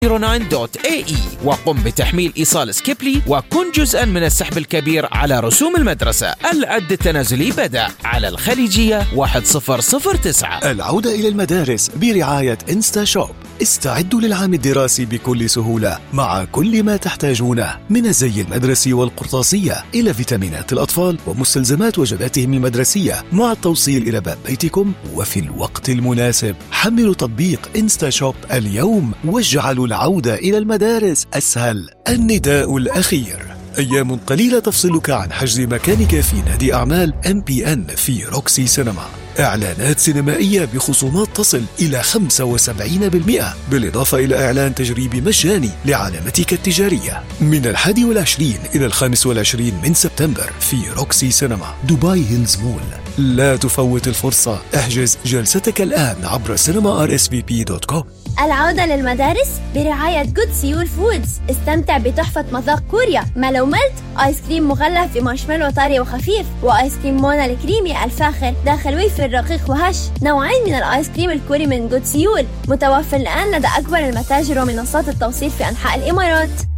09.ae وقم بتحميل إيصال سكيبلي وكن جزءا من السحب الكبير على رسوم المدرسة. العد التنازلي بدأ على الخليجية 1009. العودة إلى المدارس برعاية إنستا شوب. استعدوا للعام الدراسي بكل سهولة مع كل ما تحتاجونه من الزي المدرسي والقرطاسية إلى فيتامينات الأطفال ومستلزمات وجباتهم المدرسية مع التوصيل إلى باب بيتكم وفي الوقت المناسب. حملوا تطبيق إنستا شوب اليوم واجعلوا العودة إلى المدارس أسهل. النداء الأخير: أيام قليلة تفصلك عن حجز مكانك في نادي أعمال MPN في روكسي سينما. إعلانات سينمائية بخصومات تصل إلى 75%، بالإضافة إلى إعلان تجريبي مجاني لعلامتك التجارية من 21 إلى 25 من سبتمبر في روكسي سينما دبي هيلز مول. لا تفوت الفرصة، احجز جلستك الآن عبر cinema.rsvp.com. العودة للمدارس برعاية جود سيول فودز. استمتع بتحفة مذاق كوريا. ما لو ملت آيس كريم مغلف بمارشميلو طري وخفيف، وآيس كريم مونا الكريمي الفاخر داخل ويفر رقيق وهش. نوعين من الآيس كريم الكوري من جود سيول متوفر الآن لدى أكبر المتاجر ومنصات التوصيل في أنحاء الإمارات.